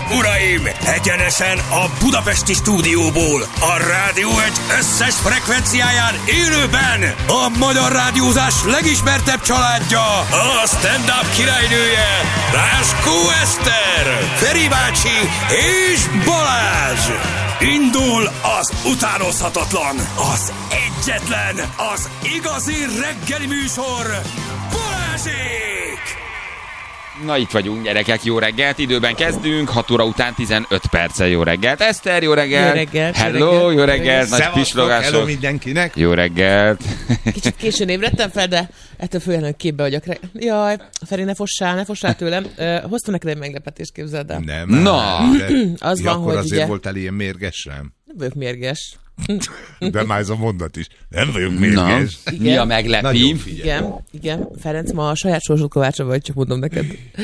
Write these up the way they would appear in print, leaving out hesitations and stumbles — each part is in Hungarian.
uraim! Egyenesen a budapesti stúdióból, a Rádió Egy összes frekvenciáján élőben a magyar rádiózás legismertebb családja, a stand-up királynője, Ráskó Eszter, Feri bácsi és Balázs! Indul az utánozhatatlan, az egyetlen, az igazi reggeli műsor, Balázsék! Na itt vagyunk, gyerekek, jó reggelt, időben kezdünk, 6 óra után 15 perccel jó reggelt. Eszter, jó reggelt! Jó reggelt! Hello, jó reggelt! Nagy pislogások! Hello mindenkinek! Jó reggelt! Kicsit későn ébredtem fel, de ettől főleg képbe vagyok. Jaj, Feri, ne fossál tőlem. Hoztam neked egy meglepetést, képzeld el. Nem. Na! Az van, akkor hogy azért ugye... voltál ilyen mérges rám. Nem vagyok mérges. De már ez a mondat is. Nem vagyok mérges. Mi a meglepi? Igen. Ferenc, ma a saját sorsod kovácsa vagy, csak mondom neked.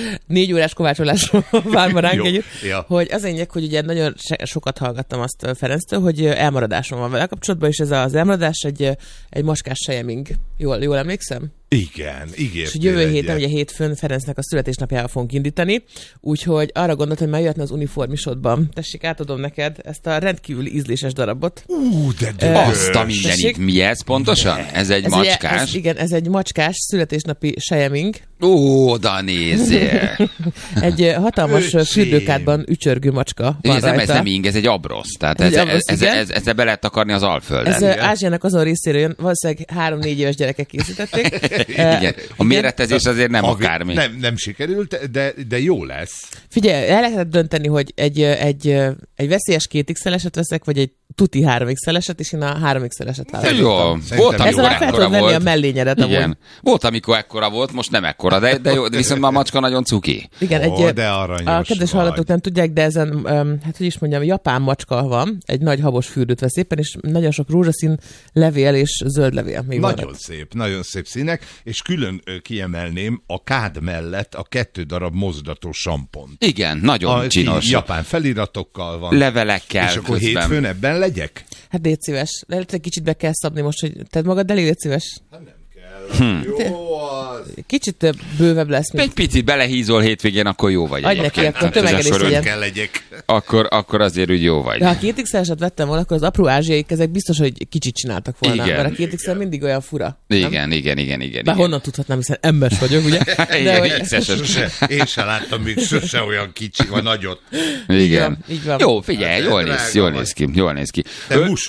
4 órás kovácsolásról vár ma ránk együtt. Ja. Hogy az lényeg, hogy ugye nagyon sokat hallgattam azt Ferenctől, hogy elmaradásom van vele kapcsolatban, és ez az elmaradás egy macskás sejeming. Jól emlékszem? Igen, ígértél. És jövő héten, ugye hétfőn Ferencnek a születésnapjával fogunk indítani, úgyhogy arra gondoltam, hogy megjöhetne az uniformisodban. Tessék, átadom neked ezt a rendkívül ízléses darabot. De Azt a mindenit. Mi ez pontosan? Ez egy macskás? Igen, ez egy macskás születésnapi sejeming. Ó, oda nézzél! Egy hatalmas Öcsém. fürdőkádban ücsörgő macska van Nézem, rajta. ez nem ing, ez egy abrosz. Tehát ezzel be lehet takarni az Alföldet. Ez Ázsiának azon részéről jön, valószínűleg 3-4 éves gyerekek készítették. Igen. A méretezés azért nem akármi. Nem sikerült, de jó lesz. Figyelj, el lehetett dönteni, hogy egy veszélyes 2XL-eset veszek, vagy egy tuti 3XL-eset, és én a 3XL-eset választottam. Jó, volt, amikor Ezzel fel ekkora tudod venni a volt. mellényedet amúgy. Igen. Volt, amikor ekkora volt, most nem ekkora, de jó, de viszont már a macska nagyon cuki. Igen, De aranyos a kedves vagy. hallgatók nem tudják, de ezen, hát hogy is mondjam, japán macska van, egy nagy habos fürdőt vesz éppen, és nagyon sok rózsaszín levél és zöld levél. Még Nagyon szép színek, és külön kiemelném a kád mellett a 2 darab mozdatos sampont. Igen, nagyon csinos. Japán feliratokkal van. Levelekkel És akkor közben. hétfőn ebben legyek? Hát légy szíves. Lehet, egy kicsit be kell szabni most, hogy tedd magad elég, légy szíves. Nem kell. Jó az. Kicsit bővebb lesz, mint... Egy picit belehízol hétvégén, akkor jó vagy. Adj neki, egyébként. akkor Tehát tömegedés ez a legyen. Kell legyek. Akkor azért úgy jó vagy. De ha 2XL-eset vettem volna, akkor az apró ázsiaik ezek biztos, hogy kicsit csináltak volna. Igen. Mert a 2XL mindig olyan fura. Igen. De honnan tudhatnám, hiszen embers vagyok, ugye? Igen, hogy... XS-es. Én sem láttam még sose olyan kicsi, vagy nagyot. Igen. Így van. Jó, figyelj, Hát, jól néz ki. Te mus?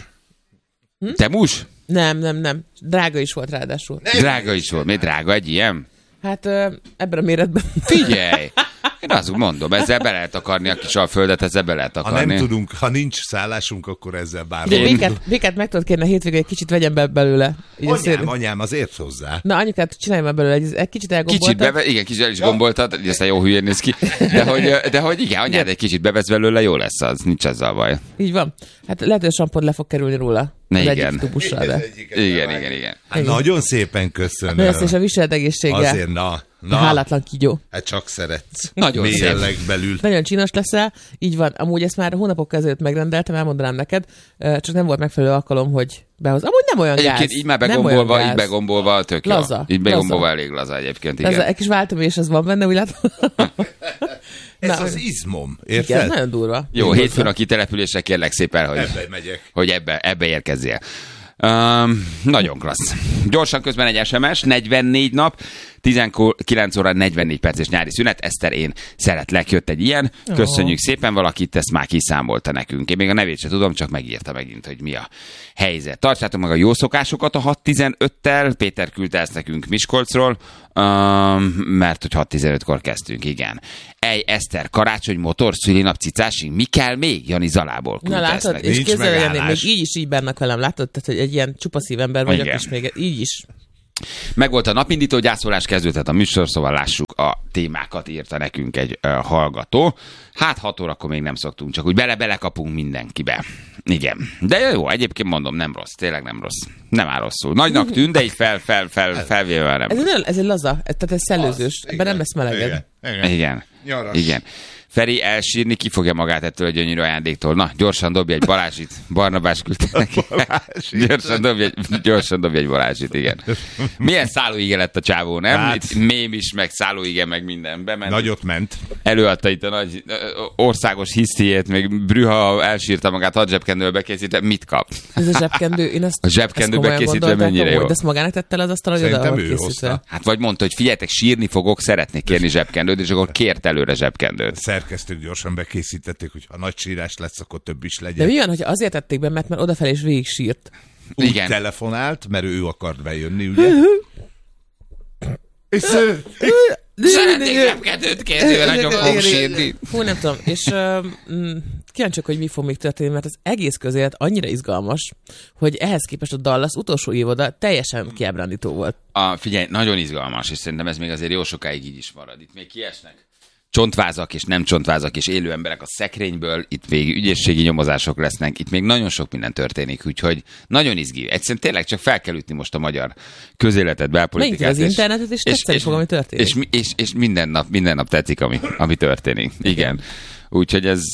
Te mus? Nem. Drága is volt ráadásul. Drága is volt. Miért drága egy ilyen? Hát ebben a méretben. Figyelj! Én azt mondom, ezzel be lehet akarni a kis Alföldet, ezzel be lehet Ha akarni. nem tudunk, ha nincs szállásunk, akkor ezzel De bárhol. Békát meg tudod kérni a hétvégén, egy kicsit vegyen be belőle. Így Anyám, az ért hozzá. Na, anyukát, csinálj már belőle, egy kicsit elgomboltad. Kicsit el is gomboltad, így aztán jó hülyén néz ki. De hogy igen, anyád egy kicsit bevesz belőle, jó lesz az, nincs ezzel baj. Így van. Hát lehet, hogy a sampont le fog kerülni róla. Na Az igen. egyik tubussal, de. Igen. Hát nagyon szépen köszönöm. Nagyon szépen viseled egészséggel. Azért, na. Hálátlan kígyó. Hát csak szeretsz. Nagyon mélyen szép. legbelül. Nagyon csinos leszel, így van. Amúgy ezt már hónapok ezelőtt megrendeltem, elmondanám neked, csak nem volt megfelelő alkalom, hogy behoz. Amúgy nem olyan gáz. Egyébként így már Nem olyan gáz. begombolva tök jó. Laza, Így begombolva laza. elég laza egyébként, Ez igen. egy kis váltomés, az van benne, úgy látom. Ez Na, az izmom, igen, érted? nagyon durva. Jó, hétfőn a kitelepülésre kérlek szépen, Ebbe megyek. hogy ebbe érkezzél. Nagyon klassz. Gyorsan közben egy SMS, 44 nap, 19 óra 44 perces nyári szünet. Eszter, én szeretlek, jött egy ilyen. Köszönjük szépen, valakit ezt már kiszámolta nekünk. Én még a nevét sem tudom, csak megírta megint, hogy mi a helyzet. Tartsátok meg a jó szokásokat a 6:15-tel. Péter küldte ezt nekünk Miskolcról, mert hogy 6:15-kor kezdtünk, igen. Eszter, karácsony, motor, szülinap, cicásig, mi kell még? Jani Zalából Na küldte ezt látod, nekünk. és Nincs képzeld, hogy még megállás. így is így bennek velem, látod? Tehát, hogy egy ilyen csupaszív ember vagyok, Igen. és még így is. Megvolt a napindító, gyászolás kezdődhet a műsor, szóval lássuk a témákat, írta nekünk egy hallgató. Hát 6 órakor még nem szoktunk, csak úgy belekapunk mindenkibe. Igen. De jó, egyébként mondom, nem rossz, tényleg nem rossz. Nem áll rosszul. Nagynak tűn, de így felvéve nem. Ez egy laza, tehát ez szellőzős, ebben nem lesz meleged. Igen. Igen. Nyaras. Igen. Feri elsírni, ki fogja magát ettől a gyönyörű ajándéktól. Na, gyorsan dobj egy Balázsit. Barnabás küldte neki. Gyorsan dobj egy Balázsit, igen. Milyen szállóige lett a csávó, nem? Hát. Itt mém is, meg szállóige, meg minden. Bement. Nagyot ment. Előadta itt a nagy országos hisztiét, még Brüha elsírta magát, hat zsebkendővel bekészítve. Mit kap? Ez a zsebkendő, én A zsebkendő bekészítve mennyire jó. De ezt magának tette le az asztalra, hogy oda Szerintem volt ő készítve. hozta. Hát vagy mondta, hogy figyeljetek, sírni fogok, szeretnék kérni zsebkendőt, és akkor kért előre zsebkendőt. Szerkesztők gyorsan bekészítették, hogy ha nagy sírás lesz, akkor több is De legyen. mi van, hogyha azért tették be, mert odafelé is végig sírt? Úgy Igen. telefonált, mert ő akart bejönni, ugye? És Szeretnék zsebkendőt kérni, mert nagyon fogok sírni. Fú, nem tudom. És kíváncsiak, hogy mi fog még történni, mert az egész közélet annyira izgalmas, hogy ehhez képest a Dallas utolsó évoda teljesen kiábrándító volt. Figyelj, nagyon izgalmas, és szerintem ez még azért jó sokáig így is marad. Itt még kiesnek csontvázak és nem csontvázak és élő emberek a szekrényből, itt végig ügyészségi nyomozások lesznek, itt még nagyon sok minden történik, úgyhogy nagyon izgi. Egyszerűen tényleg csak fel kell ütni most a magyar közéletet, belpolitikát. Megint az internetet, és tetszeni fog, ami történik. És minden nap tetszik, ami történik. Igen. Úgyhogy ez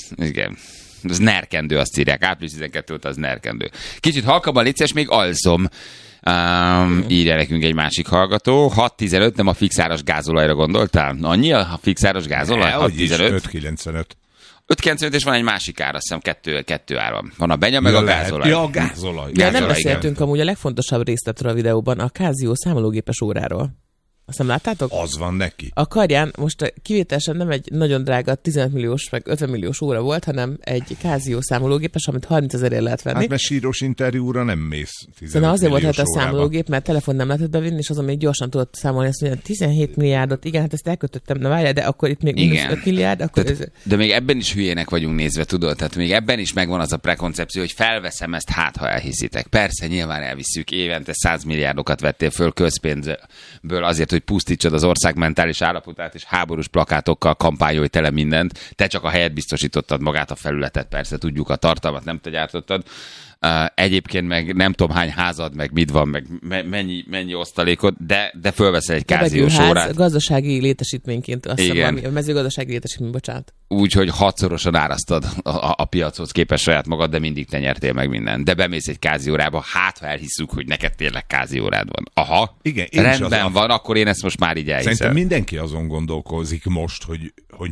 nerkendő, azt írják. Április 12 óta az nerkendő. Kicsit halkabban létszés, még alszom. Írja nekünk egy másik hallgató. 6.15, nem a fixáros gázolajra gondoltál? Annyi a fixáros gázolaj? 6.15? 5.95. 5.95 és van egy másik ár, azt hiszem kettő ár van. Van a benya, meg a gázolaj. Ja, a gázolaj. Ja, nem Gázolaj, beszéltünk amúgy a legfontosabb részletről a videóban, a Casio számológépes óráról. Azt nem láttátok? Az van neki. A karján most kivételesen nem egy nagyon drága 15 milliós meg 50 milliós óra volt, hanem egy Casio számológépes, amit 30 000-ért lehet venni. Hát mert sírós interjúra nem mész 15 Szóval azért volt hát a órába. számológép, mert telefon nem lehetett bevinni, és azon még gyorsan tudott számolni, azt mondja, 17 milliárdot, igen, hát ezt elkötöttem, na várjál, de akkor itt még mínusz 5 milliárd, akkor De még ebben is hülyének vagyunk nézve, tudod? Tehát még ebben is megvan az a prekoncepció, hogy felveszem ezt, hát ha elhiszitek. Persze, nyilván elviszük, évente 100 milliárdokat vettél föl közpénzből azért, hogy pusztítsad az ország mentális állapotát, és háborús plakátokkal kampányolj tele mindent. Te csak a helyet biztosítottad, magát a felületet, persze tudjuk, a tartalmat nem te gyártottad. Egyébként meg nem tudom hány házad, meg mit van, meg mennyi osztalékod, de fölveszel egy Casio-s órát. Gazdasági létesítményként, azt Igen. hiszem, a mezőgazdasági létesítmény, bocsánat. Úgyhogy 6-szorosan árasztad a piachoz képest saját magad, de mindig te nyertél meg mindent. De bemész egy Casio-órába, hát ha elhisszük, hogy neked tényleg Casio-órád van. Aha, Igen, én is rendben van, akkor én ezt most már így elhiszem. Szerintem mindenki azon gondolkozik most, hogy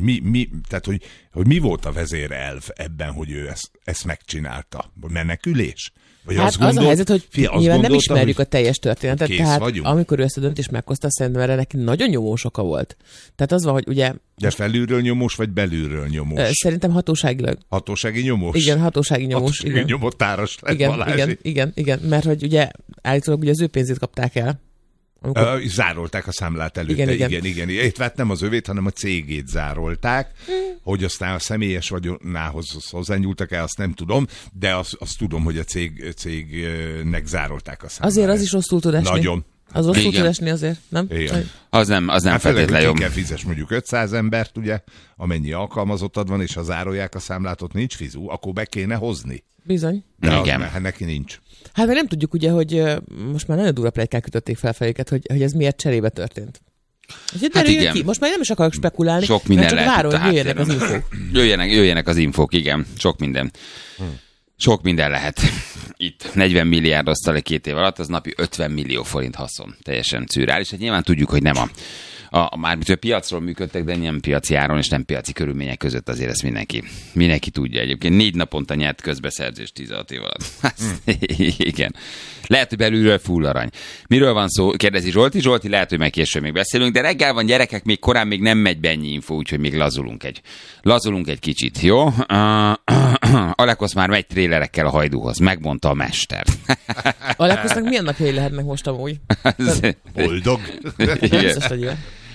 mi volt a vezérelv ebben, hogy ő ezt megcsinálta. Menekülés? Vagy Hát az a helyzet, hogy nyilván nem ismerjük a teljes történetet, kész tehát vagyunk. amikor ő ezt a döntést meghozta, szerintem erre neki nagyon nyomós oka volt. Tehát az van, hogy ugye... De felülről nyomós, vagy belülről nyomós? Szerintem hatóságilag. Hatósági nyomós? Igen, hatósági nyomós. Hatósági Igen. nyomottáros lett Balázsi. Igen, mert hogy ugye állítólag ugye az ő pénzét kapták el. Amikor... Zárolták a számlát előtte, igen. Hát nem az övét, hanem a cégét zárolták, hogy aztán a személyes vagyonához hozzányúltak el, azt nem tudom, de azt tudom, hogy a cégnek zárolták a számlát. Azért az is rosszul tud esni. Nagyon. Az rosszul Igen. tud esni azért, nem? Igen. Az nem Hát feltétlenül jó. ki kell fizes mondjuk 500 embert, ugye, amennyi alkalmazottad van, és ha zárolják a számlát, ott nincs fizu, akkor be kéne hozni. Bizony. De Igen. hát neki nincs. Hát mert nem tudjuk ugye, hogy most már nagyon durva pletykák kötötték fel fejüket, hogy ez miért cserébe történt. Úgyhogy Hát derüljön igen. ki. Most már nem is akarok spekulálni, Sok minden mert csak lehet. várom, hogy jöjjenek az infók. Jöjjenek az infók, igen. Sok minden. Sok minden lehet. Itt 40 milliárd osztalék 2 év alatt, az napi 50 millió forint haszon. Teljesen szürreális. Hát nyilván tudjuk, hogy nem mármint a piacról működtek, de nem piaci áron és nem piaci körülmények között, azért ezt mindenki tudja. Egyébként 4 naponta nyert közbeszerzést 16 év alatt. Igen. Lehet, hogy belülről full arany. Miről van szó? Kérdezi Zsolti, lehet, hogy meg később még beszélünk, de reggel van, gyerekek, még korán még nem megy be ennyi info, úgyhogy még lazulunk egy kicsit, jó? Alekosz már megy trélerekkel a Hajdúhoz, megmondta a mester. Alekosznak milyen napjai lehetnek most amúgy? Boldog. Biztos, hogy jó.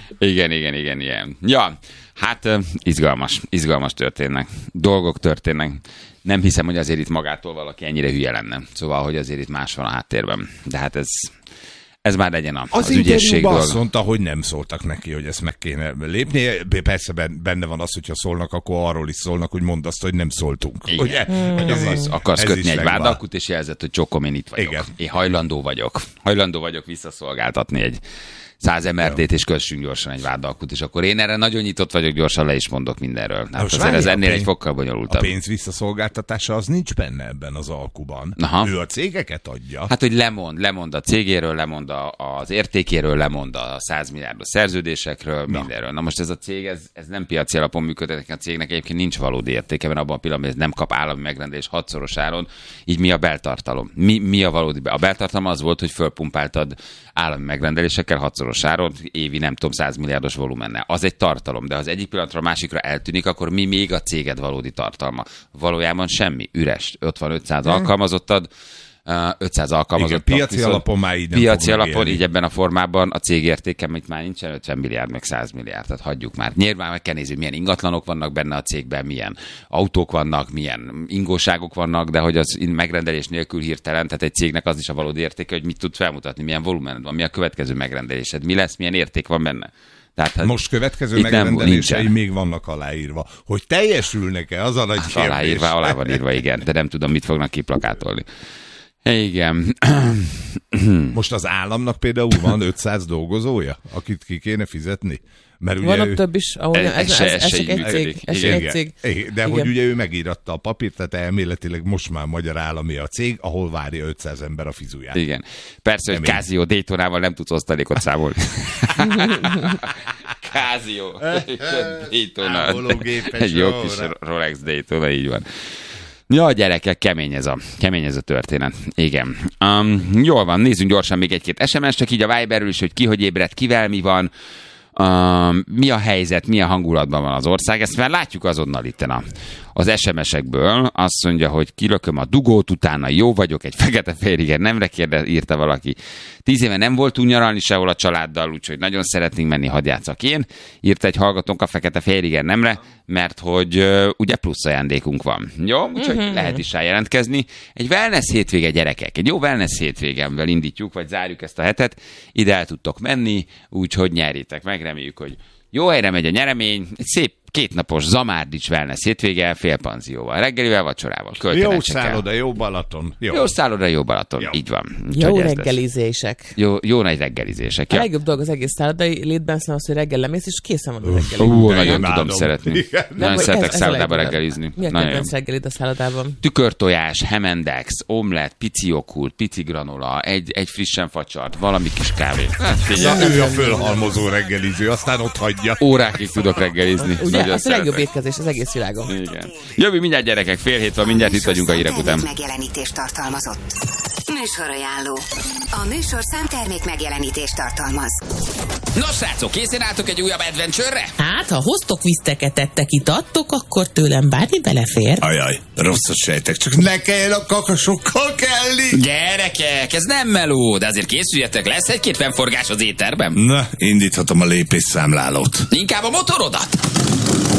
Igen. Ja, hát izgalmas történnek. Dolgok történnek. Nem hiszem, hogy azért itt magától valaki ennyire hülye lenne. Szóval, hogy azért itt más van a háttérben. De hát ez már legyen az ügyesség dolga. Azt mondta, hogy nem szóltak neki, hogy ezt meg kéne lépni. Persze benne van az, hogyha szólnak, akkor arról is szólnak, hogy mondd azt, hogy nem szóltunk. Igen. Ugye? Akarsz ez kötni is egy megvan. vádakut, és jelzett, hogy csokom, én itt vagyok. Igen. Én hajlandó vagyok visszaszolgáltatni egy 100 MRD-t, és kössünk gyorsan egy vádalkut, és akkor én erre nagyon nyitott vagyok, gyorsan le is mondok mindenről. Hát azért ez ennél egy fokkal bonyolultabb. A pénz visszaszolgáltatása az nincs benne ebben az alkuban. Aha. Ő a cégeket adja. Hát, hogy lemond a cégéről, lemond az értékéről, lemond a 100 milliárdos szerződésekről, mindenről. Na most ez a cég, ez nem piaci alapon működik, a cégnek egyébként nincs valódi értéke, mert abban a pillanatban, hogy ez nem kap állami megrendelés 6-szoros áron, így mi a beltartalom? Mi a valódi? A beltartalom az volt, hogy fölpumpáltad állami megrendelésekkel 6-szoros áron, évi nem tudom 100 milliárdos volumennel. Az egy tartalom, de ha az egyik pillanatra a másikra eltűnik, akkor mi még a céged valódi tartalma? Valójában semmi, üres. 5500 alkalmazottad, 500 alkalmazottak. Igen, piaci alapon már így nem piaci alapon, így ebben a formában a cég értéke, amit már nincsen 50 milliárd, meg 100 milliárd, tehát hagyjuk már. Nyilván meg kell nézni, milyen ingatlanok vannak benne a cégben, milyen autók vannak, milyen ingóságok vannak, de hogy az megrendelés nélkül hirtelen, tehát egy cégnek az is a valódi értéke, hogy mit tud felmutatni, milyen volumened van, mi a következő megrendelésed, mi lesz, milyen érték van benne. Tehát, most következő megrendelései még vannak aláírva. Hogy teljesülnek-e, az a nagy kérdés. Aláírva, alá van írva, igen, de nem tudom, mit fognak kiplakátolni. Igen. Most az államnak például van 500 dolgozója, akit ki kéne fizetni? Mert ugye van ott több is, ahol ez csak egy cég. De hogy ugye ő megíratta a papírt, tehát elméletileg most már magyar állami a cég, ahol várja 500 ember a fizuját. Igen. Persze, hogy Casio Daytonával nem tudsz osztalékot számolni. Casio Daytona. Egy jó kis Rolex Daytona, így van. Ja, gyerekek, kemény ez a történet. Igen. Jól van, nézzünk gyorsan még egy-két SMS, csak így a Viberről is, hogy ki hogy ébredt, kivel mi van, mi a helyzet, milyen hangulatban van az ország. Ezt már látjuk azonnal itten az SMS-ekből. Azt mondja, hogy kilököm a dugót, utána jó vagyok, egy fekete-fehér nemre írta valaki. 10 éve nem voltunk nyaralni sehol a családdal, úgyhogy nagyon szeretnénk menni, hadd játsszak én. Írta egy hallgatónk a fekete-fehér nemre, mert hogy ugye plusz ajándékunk van. Jó, úgyhogy lehet is rájelentkezni. Egy wellness hétvége, gyerekek, egy jó wellness hétvégemvel indítjuk, vagy zárjuk ezt a hetet. Ide el tudtok menni, úgyhogy nyerjétek meg, reméljük, hogy jó helyre megy a nyeremény, egy szép 2 napos Zamárdics wellness hétvége, félpanzióval, reggelivel, vacsorával. Jó szálloda, jó Balaton. Jó szálloda, jó Balaton, így van. Jó reggelizések. Jó nagy reggelizések. A legjobb dolog az egész szállodai létben az, hogy reggel lemész, és készen van a reggeli. Nagyon tudom szeretni. Nagyon szeretek szállodába reggelizni. Mi a kedvenc reggelid a szállodában? Tükörtojás, hemendex, omlett, pici joghurt, pici granola, egy frissen facsart, valami kis kávé. Ő a fölhalmozó reggeliző, aztán ott hagyja. Órákig tudok reggelizni. Ugye, az a legjobb étkezés az egész világon. Igen. Jövő mindjárt, gyerekek, 6:30 van, mindjárt itt vagyunk a hírek után. Megjelenítést tartalmazott. Műsorajánló. A műsor számtermék megjelenítést tartalmaz. Nos, srácok, készen álltok egy újabb adventure-re? Hát, ha hoztok viszteket, ettek, itattok, akkor tőlem bármi belefér. Ajaj, rosszat sejtek, csak ne kelljen a kakasokkal kelni. Gyerekek, ez nem meló, de azért készüljetek, lesz egy-két fennforgás az étterben. Na, indíthatom a lépésszámlálót. Inkább a motorodat.